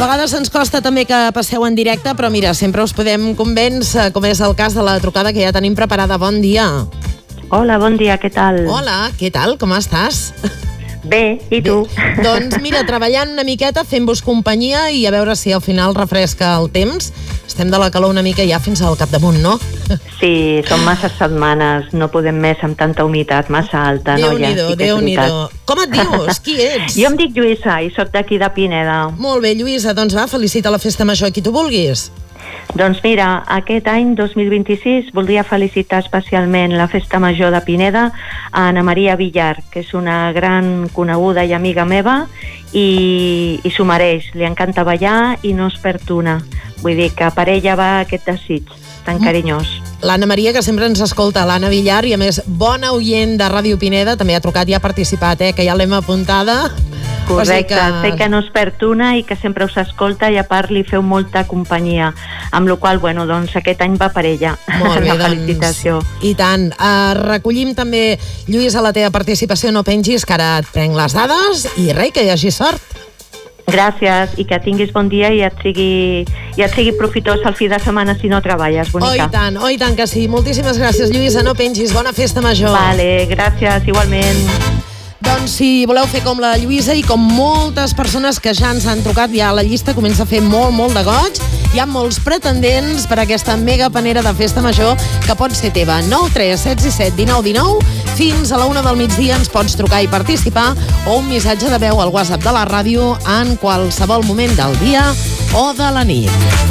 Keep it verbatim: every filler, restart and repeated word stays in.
vegades ens costa també que passeu en directe, però mira, sempre us podem convèncer, com és el cas de la trucada que ja tenim preparada. Bon dia. Hola, bon dia, què tal? Hola, què tal? Com estàs? Bé, i tu? Bé. Doncs mira, treballant una miqueta, fent-vos companyia i a veure si al final refresca el temps. Estem de la calor una mica ja fins al capdamunt, no? Sí, són massa setmanes, no podem més amb tanta humitat, massa alta, no? Déu-n'hi-do, Ja, Déu-n'hi-do. Com et dius? Qui ets? Jo em dic Lluïsa i sóc d'aquí de Pineda. Molt bé, Lluïsa, doncs va, felicita la festa major a qui tu vulguis. Doncs mira, aquest any dos mil vint-i-sis voldria felicitar especialment la festa major de Pineda a Ana Maria Villar, que és una gran coneguda i amiga meva i, i s'ho mereix, li encanta ballar i no es perd una. Vull dir que per ella va aquest desig tan carinyós. L'Anna Maria, que sempre ens escolta, l'Anna Villar, i a més bona oient de Ràdio Pineda, també ha trucat i ha participat, eh, que ja l'hem apuntada. Correcte, que... sé que no es perd una i que sempre us escolta i a part li feu molta companyia, amb la qual, bueno, doncs aquest any va per ella. Molt bé, la felicitació. Doncs, i tant. Uh, recollim també, Lluís, a la teva participació, no pengis, que ara et prenc les dades i res, que hi hagi sort. Gràcies, i que tinguis bon dia i et sigui, i et sigui profitós el fi de setmana si no treballes, bonica. Oh, i tant, oh, i tant que sí. Moltíssimes gràcies, Lluïsa, no pengis. Bona festa major. Vale, gràcies, igualment. Doncs si voleu fer com la Lluïsa i com moltes persones que ja ens han trucat, ja la llista comença a fer molt, molt de goig. Hi ha molts pretendents per aquesta mega panera de festa major que pot ser teva. nou tres set set dinou dinou. Fins a la una del migdia ens pots trucar i participar, o un missatge de veu al WhatsApp de la ràdio en qualsevol moment del dia o de la nit.